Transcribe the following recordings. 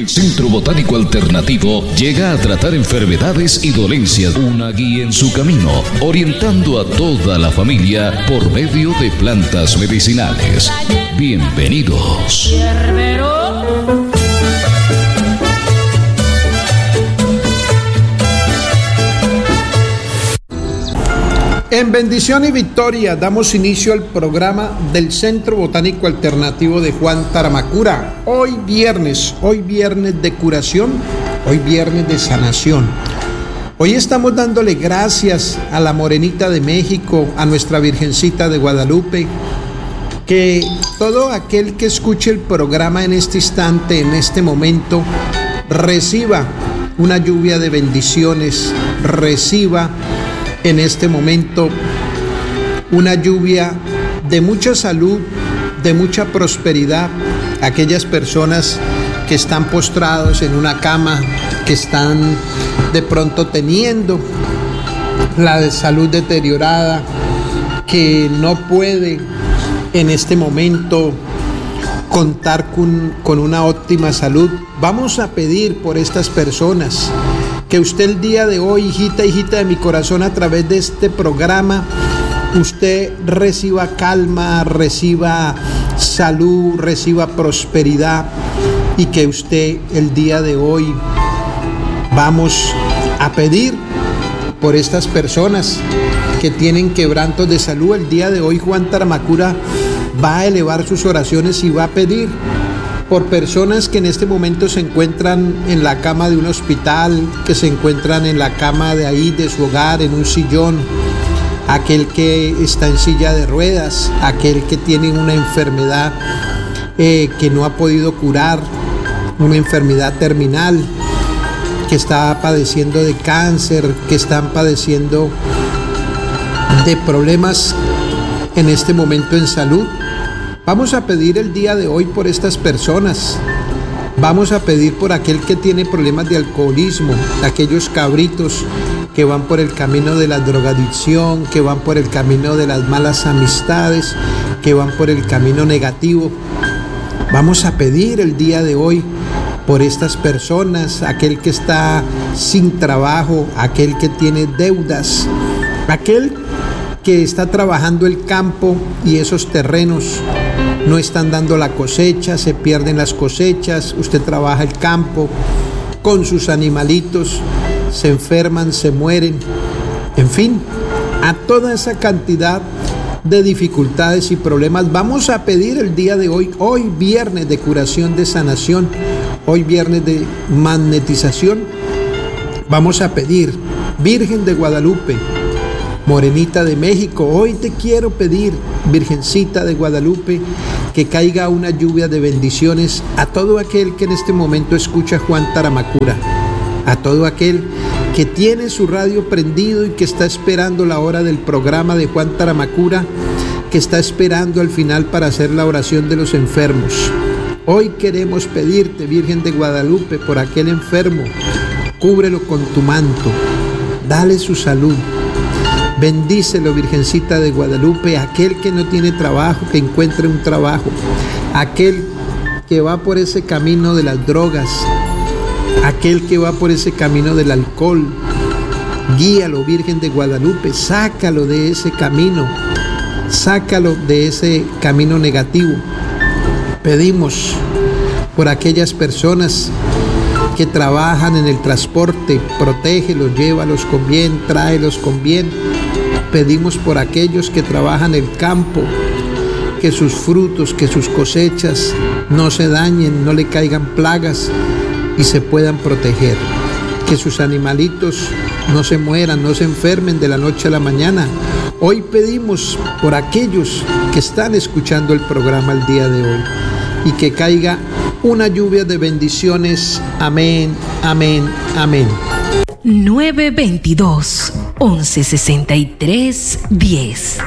El Centro Botánico Alternativo llega a tratar enfermedades y dolencias. Una guía en su camino, orientando a toda la familia por medio de plantas medicinales. Bienvenidos. En bendición y victoria damos inicio al programa del Centro Botánico Alternativo de Juan Taramacura. Hoy viernes de curación, hoy viernes de sanación. Hoy estamos dándole gracias a la Morenita de México, a nuestra Virgencita de Guadalupe, que todo aquel que escuche el programa en este instante, en este momento, reciba una lluvia de bendiciones, reciba en este momento una lluvia de mucha salud, de mucha prosperidad. Aquellas personas que están postrados en una cama, que están de pronto teniendo la salud deteriorada, que no puede en este momento contar con una óptima salud. Vamos a pedir por estas personas que usted el día de hoy, hijita de mi corazón, a través de este programa, usted reciba calma, reciba salud, reciba prosperidad, y que usted el día de hoy vamos a pedir por estas personas que tienen quebrantos de salud. El día de hoy Juan Taramacura va a elevar sus oraciones y va a pedir por personas que en este momento se encuentran en la cama de un hospital, que se encuentran en la cama de ahí, de su hogar, en un sillón, aquel que está en silla de ruedas, aquel que tiene una enfermedad que no ha podido curar, una enfermedad terminal, que está padeciendo de cáncer, que están padeciendo de problemas en este momento en salud. Vamos a pedir el día de hoy por estas personas. Vamos a pedir por aquel que tiene problemas de alcoholismo, aquellos cabritos que van por el camino de la drogadicción, que van por el camino de las malas amistades, que van por el camino negativo. Vamos a pedir el día de hoy por estas personas, aquel que está sin trabajo, aquel que tiene deudas, aquel que está trabajando el campo y esos terrenos no están dando la cosecha, se pierden las cosechas. Usted trabaja el campo con sus animalitos, se enferman, se mueren, en fin, a toda esa cantidad de dificultades y problemas. Vamos a pedir el día de hoy, hoy viernes de curación, de sanación, hoy viernes de magnetización. Vamos a pedir, Virgen de Guadalupe, Morenita de México, hoy te quiero pedir, Virgencita de Guadalupe, que caiga una lluvia de bendiciones a todo aquel que en este momento escucha Juan Taramacura, a todo aquel que tiene su radio prendido y que está esperando la hora del programa de Juan Taramacura, que está esperando al final para hacer la oración de los enfermos. Hoy queremos pedirte, Virgen de Guadalupe, por aquel enfermo, cúbrelo con tu manto, dale su salud. Bendícelo, Virgencita de Guadalupe, aquel que no tiene trabajo, que encuentre un trabajo, aquel que va por ese camino de las drogas, aquel que va por ese camino del alcohol, guíalo, Virgen de Guadalupe, sácalo de ese camino, sácalo de ese camino negativo. Pedimos por aquellas personas que trabajan en el transporte, protégelos, llévalos con bien, tráelos con bien. Pedimos por aquellos que trabajan el campo, que sus frutos, que sus cosechas no se dañen, no le caigan plagas y se puedan proteger. Que sus animalitos no se mueran, no se enfermen de la noche a la mañana. Hoy pedimos por aquellos que están escuchando el programa el día de hoy y que caiga una lluvia de bendiciones. Amén, amén, amén. 922-1163-10.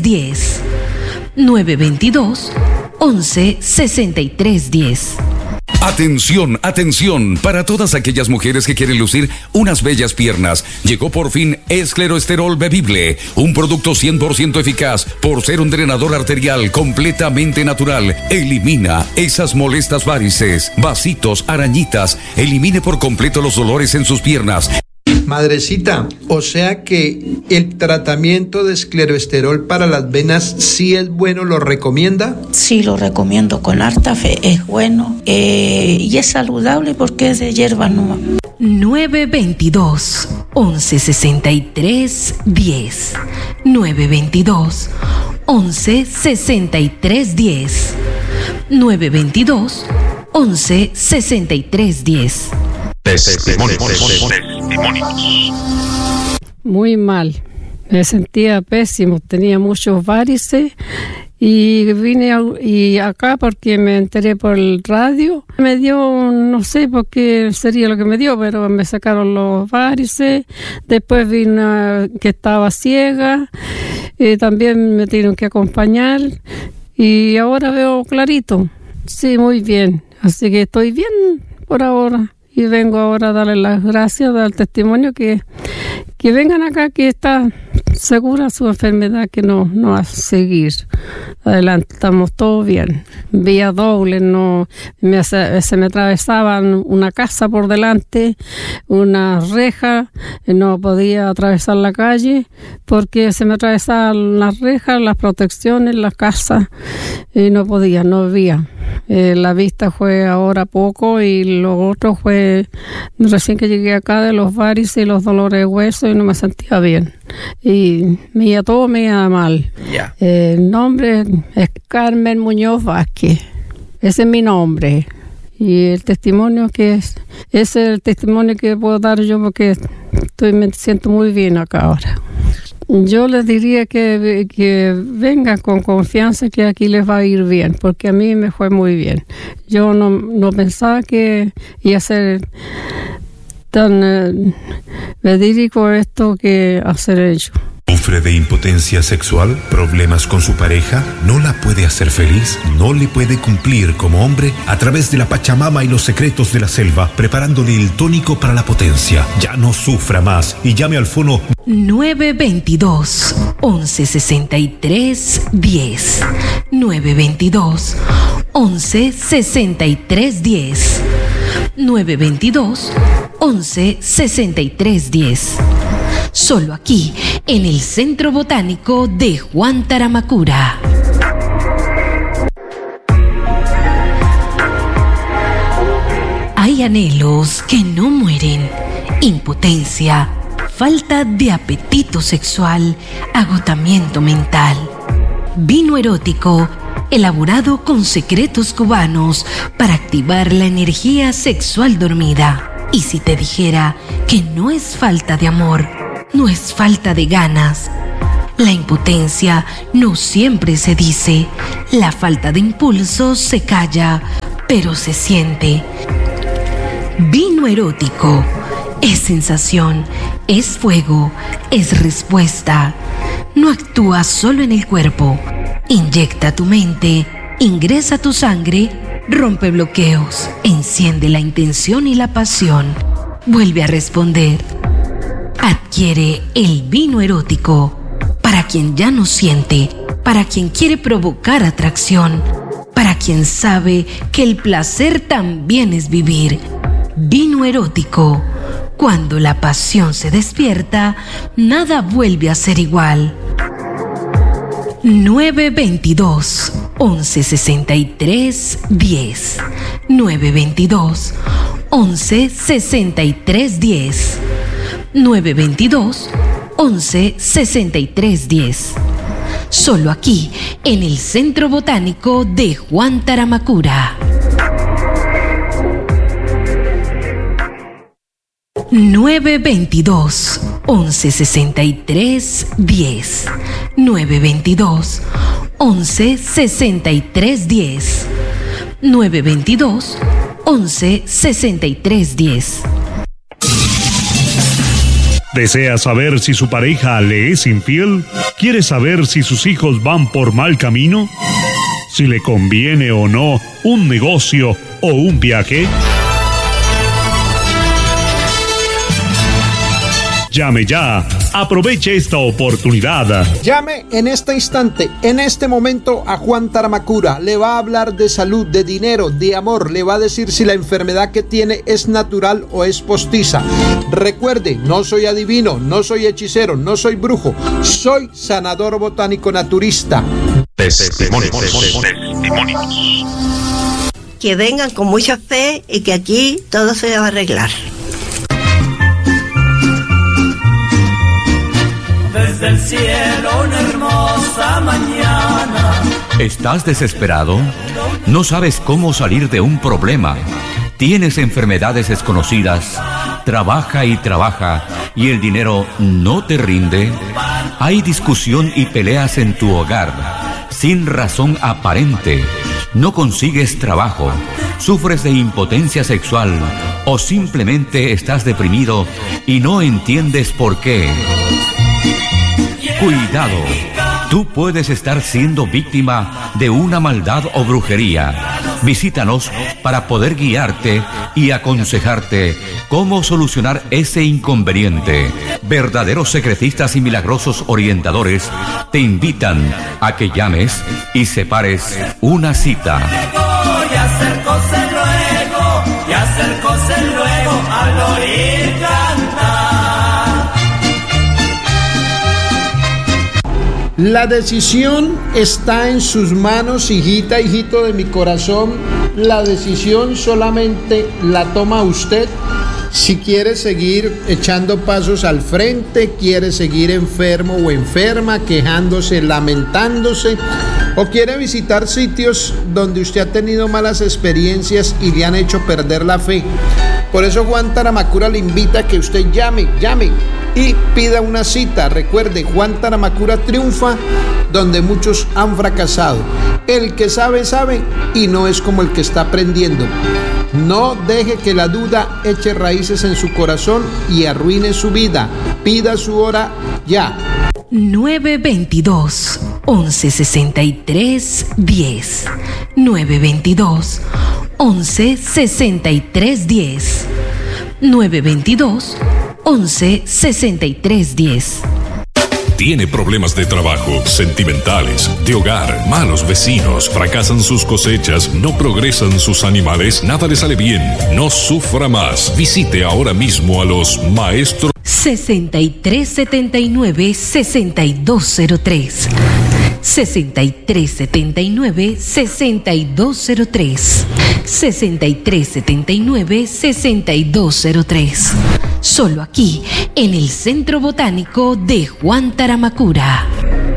922-1163-10. 922-1163-10. Atención, atención, para todas aquellas mujeres que quieren lucir unas bellas piernas. Llegó por fin Escleroesterol Bebible, un producto 100% eficaz por ser un drenador arterial completamente natural. Elimina esas molestas varices, vasitos, arañitas. Elimine por completo los dolores en sus piernas. Madrecita, o sea que el tratamiento de escleroesterol para las venas sí es bueno, ¿lo recomienda? Sí, lo recomiendo con harta fe, es bueno y es saludable porque es de hierba nueva. 922-1163-10 922-1163-10 922-1163-10 Testimonios. Muy mal, me sentía pésimo, tenía muchos varices y vine acá porque me enteré por el radio. Me dio, no sé por qué sería lo que me dio, pero me sacaron los varices. Después vino que estaba ciega, también me tuvieron que acompañar y ahora veo clarito. Sí, muy bien, así que estoy bien por ahora. Y vengo ahora a darle las gracias, dar el testimonio que vengan acá, que está segura su enfermedad, que no va a seguir. Adelante, estamos todos bien. Vía doble, se me atravesaban una casa por delante, una reja, no podía atravesar la calle porque se me atravesaban las rejas, las protecciones, las casas, y no había. La vista fue ahora poco y lo otro fue recién que llegué acá de los varices y los dolores de hueso y no me sentía bien. Y todo me iba mal. Yeah. El nombre es Carmen Muñoz Vázquez. Ese es mi nombre. Y el testimonio ese es el testimonio que puedo dar yo porque me siento muy bien acá ahora. Yo les diría que vengan con confianza, que aquí les va a ir bien, porque a mí me fue muy bien. Yo no pensaba que iba a ser tan verídico esto que hacer ello. ¿Sufre de impotencia sexual? ¿Problemas con su pareja? ¿No la puede hacer feliz? ¿No le puede cumplir como hombre? A través de la Pachamama y los secretos de la selva, preparándole el tónico para la potencia. Ya no sufra más y llame al fono 922-1163-10 922-1163-10 922-1163-10 Solo aquí, en el Centro Botánico de Juan Taramacura. Hay anhelos que no mueren, impotencia, falta de apetito sexual, agotamiento mental. Vino erótico, elaborado con secretos cubanos para activar la energía sexual dormida. Y si te dijera que no es falta de amor, no es falta de ganas. La impotencia no siempre se dice, la falta de impulso se calla, pero se siente. Vino erótico es sensación, es fuego, es respuesta. No actúa solo en el cuerpo, inyecta tu mente, ingresa tu sangre, rompe bloqueos, enciende la intención y la pasión, vuelve a responder. Adquiere el vino erótico para quien ya no siente, para quien quiere provocar atracción, para quien sabe que el placer también es vivir. Vino erótico. Cuando la pasión se despierta, nada vuelve a ser igual. 922-1163-10 922-1163-10 922-1163-10 Solo aquí, en el Centro Botánico de Juan Taramacura. 922-1163-10 922-1163-10 922-1163-10 ¿Desea saber si su pareja le es infiel? ¿Quiere saber si sus hijos van por mal camino? si le conviene o no un negocio o un viaje? Llame ya. Aproveche esta oportunidad. Llame en este instante, en este momento a Juan Taramacura. Le va a hablar de salud, de dinero, de amor. Le va a decir si la enfermedad que tiene es natural o es postiza. Recuerde, no soy adivino, no soy hechicero, no soy brujo. Soy sanador botánico naturista. Testimonios. Que vengan con mucha fe y que aquí todo se va a arreglar. Desde el cielo una hermosa mañana. ¿Estás desesperado? ¿No sabes cómo salir de un problema? ¿Tienes enfermedades desconocidas? Trabaja y trabaja y el dinero no te rinde. Hay discusión y peleas en tu hogar sin razón aparente. No consigues trabajo, sufres de impotencia sexual o simplemente estás deprimido y no entiendes por qué. Cuidado, tú puedes estar siendo víctima de una maldad o brujería. Visítanos para poder guiarte y aconsejarte cómo solucionar ese inconveniente. Verdaderos secretistas y milagrosos orientadores te invitan a que llames y separes una cita. Y acercóse luego al oír cantar. La decisión está en sus manos, hijita, hijito de mi corazón. La decisión solamente la toma usted. Si quiere seguir echando pasos al frente, quiere seguir enfermo o enferma, quejándose, lamentándose, o quiere visitar sitios donde usted ha tenido malas experiencias y le han hecho perder la fe. Por eso Juan Taramacura le invita a que usted llame y pida una cita. Recuerde, Juan Taramacura triunfa donde muchos han fracasado. El que sabe, sabe y no es como el que está aprendiendo. No deje que la duda eche raíces en su corazón y arruine su vida. Pida su hora ya. 922 1163 10 922 1163 10 922 1163 10. Tiene problemas de trabajo, sentimentales, de hogar, malos vecinos, fracasan sus cosechas, no progresan sus animales, nada le sale bien. No sufra más. Visite ahora mismo a los maestros. 6379-6203 6379-6203 6379-6203. Solo aquí, en el Centro Botánico de Juan Taramacura.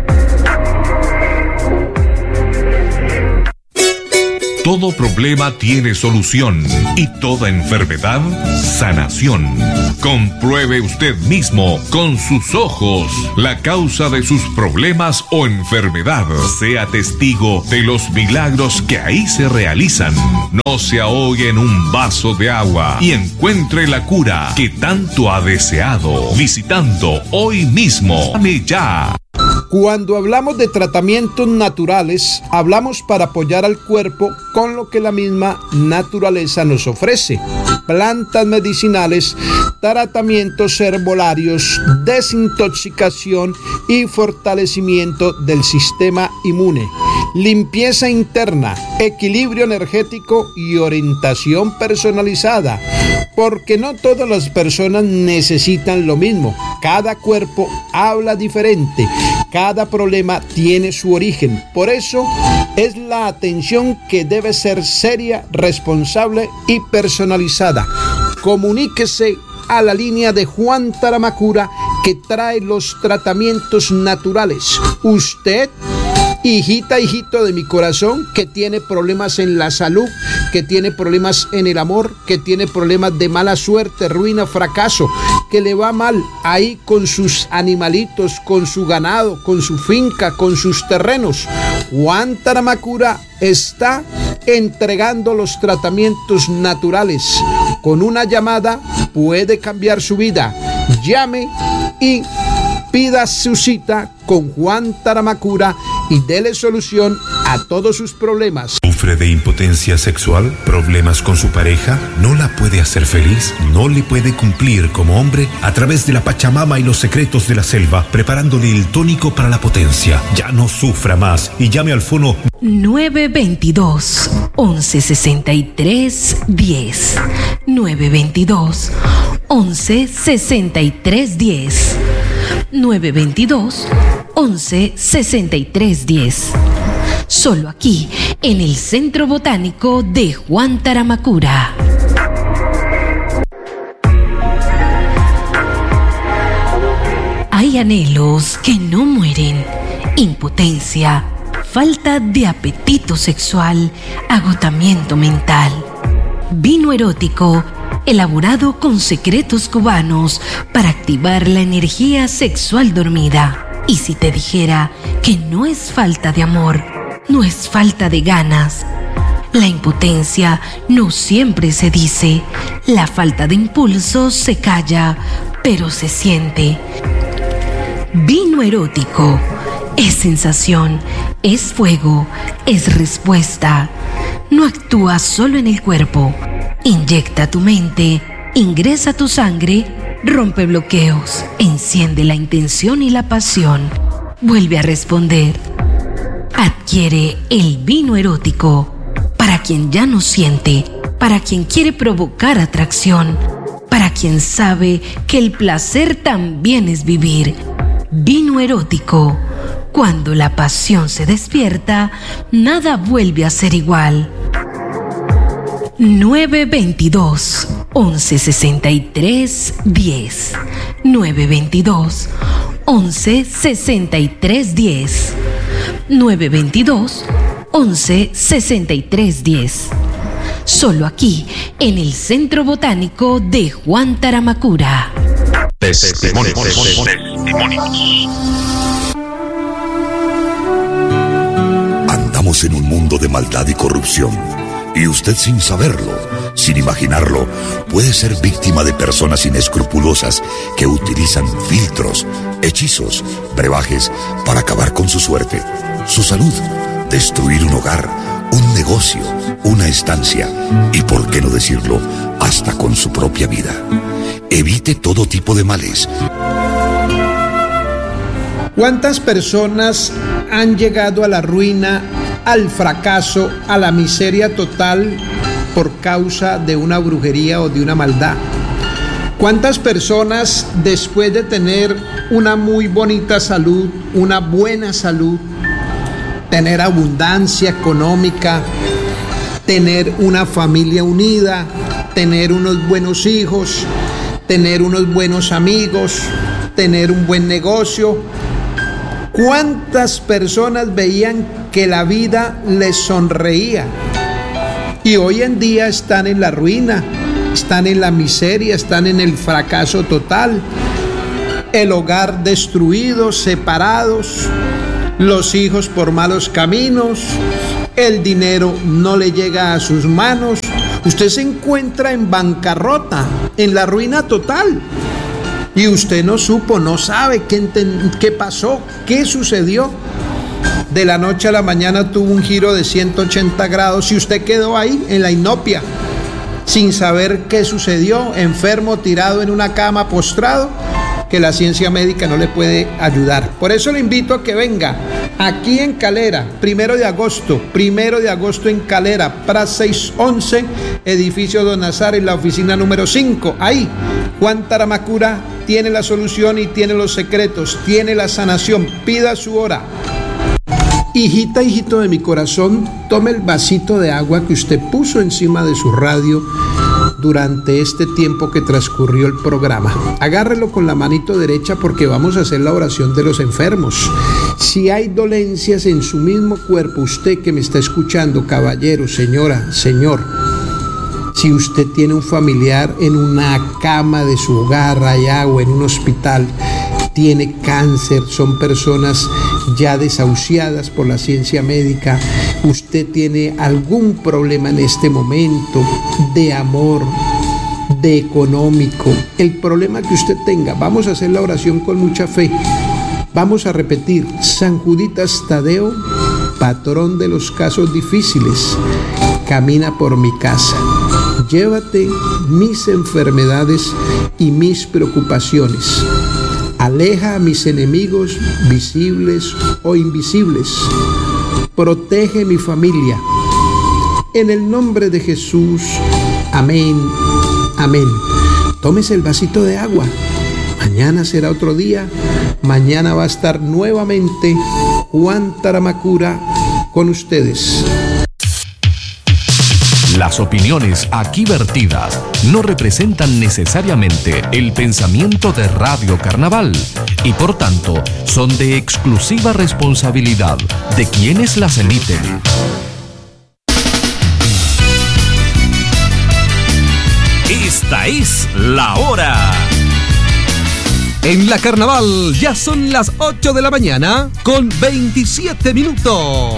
Todo problema tiene solución y toda enfermedad, sanación. Compruebe usted mismo con sus ojos la causa de sus problemas o enfermedad. Sea testigo de los milagros que ahí se realizan. No se ahogue en un vaso de agua y encuentre la cura que tanto ha deseado. Visitando hoy mismo. Llame ya. Cuando hablamos de tratamientos naturales, hablamos para apoyar al cuerpo con lo que la misma naturaleza nos ofrece. Plantas medicinales, tratamientos herbolarios, desintoxicación y fortalecimiento del sistema inmune, limpieza interna, equilibrio energético y orientación personalizada. Porque no todas las personas necesitan lo mismo. Cada cuerpo habla diferente. Cada problema tiene su origen. Por eso es la atención que debe ser seria, responsable y personalizada. Comuníquese a la línea de Juan Taramacura que trae los tratamientos naturales. Usted, hijita, hijito de mi corazón, que tiene problemas en la salud, que tiene problemas en el amor, que tiene problemas de mala suerte, ruina, fracaso, que le va mal ahí con sus animalitos, con su ganado, con su finca, con sus terrenos. Juan Taramacura está entregando los tratamientos naturales. Con una llamada puede cambiar su vida. Llame y Pida su cita con Juan Taramacura y dele solución a todos sus problemas. ¿Sufre de impotencia sexual? ¿Problemas con su pareja? ¿No la puede hacer feliz? ¿No le puede cumplir como hombre? A través de la Pachamama y los secretos de la selva, preparándole el tónico para la potencia. Ya no sufra más y llame al fono 922 1163 10. 922 1163 10. 922 1163 10. Solo aquí, en el Centro Botánico de Juan Taramacura. Hay anhelos que no mueren. Impotencia, falta de apetito sexual, agotamiento mental. Vino erótico, elaborado con secretos cubanos para activar la energía sexual dormida. Y si te dijera que no es falta de amor, no es falta de ganas. La impotencia no siempre se dice. La falta de impulso se calla, pero se siente. Vino erótico es sensación, es fuego, es respuesta. No actúa solo en el cuerpo. Inyecta tu mente, ingresa tu sangre, rompe bloqueos, enciende la intención y la pasión. Vuelve a responder. Adquiere el vino erótico para quien ya no siente, para quien quiere provocar atracción, para quien sabe que el placer también es vivir. Vino erótico. Cuando la pasión se despierta, nada vuelve a ser igual. 922 1163 10. 922 1163 10. 922 1163 10. Solo aquí, en el Centro Botánico de Juan Taramacura. Testimonios. Andamos en un mundo de maldad y corrupción, y usted, sin saberlo, sin imaginarlo, puede ser víctima de personas inescrupulosas que utilizan filtros, hechizos, brebajes para acabar con su suerte, su salud, destruir un hogar, un negocio, una estancia y, por qué no decirlo, hasta con su propia vida. Evite todo tipo de males. ¿Cuántas personas han llegado a la ruina, al fracaso, a la miseria total por causa de una brujería o de una maldad? ¿Cuántas personas, después de tener una muy bonita salud, una buena salud, tener abundancia económica, tener una familia unida, tener unos buenos hijos, tener unos buenos amigos, tener un buen negocio, cuántas personas veían que la vida les sonreía y hoy en día están en la ruina, están en la miseria, están en el fracaso total, el hogar destruido, separados, los hijos por malos caminos, el dinero no le llega a sus manos? Usted se encuentra en bancarrota, en la ruina total. Y usted no supo, no sabe qué pasó, qué sucedió. De la noche a la mañana tuvo un giro de 180 grados y usted quedó ahí en la inopia, sin saber qué sucedió, enfermo, tirado en una cama, postrado, que la ciencia médica no le puede ayudar. Por eso le invito a que venga aquí en Calera, 1 de agosto en Calera, PRA 611, edificio Don Nazar, en la oficina número 5. Ahí, Juan Taramacura tiene la solución y tiene los secretos, tiene la sanación. Pida su hora. Hijita, hijito de mi corazón, tome el vasito de agua que usted puso encima de su radio durante este tiempo que transcurrió el programa. Agárrelo con la manito derecha porque vamos a hacer la oración de los enfermos. Si hay dolencias en su mismo cuerpo, usted que me está escuchando, caballero, señora, señor, si usted tiene un familiar en una cama de su hogar allá o en un hospital, tiene cáncer, son personas ya desahuciadas por la ciencia médica, usted tiene algún problema en este momento de amor, de económico, el problema que usted tenga, vamos a hacer la oración con mucha fe. Vamos a repetir: San Juditas Tadeo, patrón de los casos difíciles, camina por mi casa. Llévate mis enfermedades y mis preocupaciones. Aleja a mis enemigos visibles o invisibles. Protege mi familia. En el nombre de Jesús. Amén. Amén. Tómese el vasito de agua. Mañana será otro día. Mañana va a estar nuevamente Juan Taramacura con ustedes. Las opiniones aquí vertidas no representan necesariamente el pensamiento de Radio Carnaval y por tanto son de exclusiva responsabilidad de quienes las emiten. Esta es la hora. En la Carnaval ya son las 8 de la mañana con 27 minutos.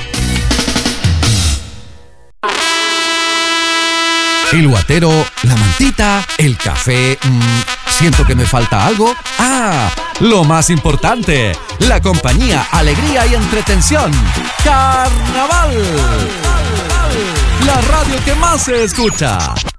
El guatero, la mantita, el café. Siento que me falta algo. Lo más importante, la compañía, alegría y entretención. Carnaval. La radio que más se escucha.